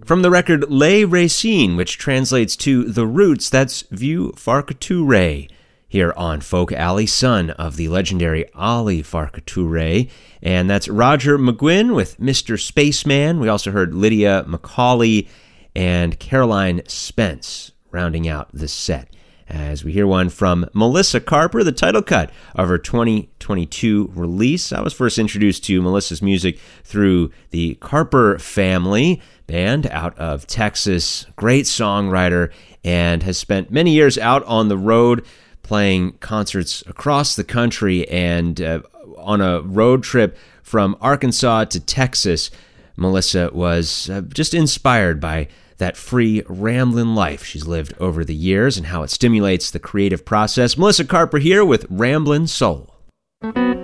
From the record Les Racines, which translates to The Roots, that's Vieux Farka Touré, here on Folk Alley, son of the legendary Ali Farka Touré. And that's Roger McGuinn with Mr. Spaceman. We also heard Lydia McCauley and Caroline Spence rounding out this set, as we hear one from Melissa Carper, the title cut of her 2022 release. I was first introduced to Melissa's music through the Carper Family band out of Texas. Great songwriter, and has spent many years out on the road playing concerts across the country. And on a road trip from Arkansas to Texas, Melissa was just inspired by that free, rambling life she's lived over the years and how it stimulates the creative process. Melissa Carper here with Ramblin' Soul.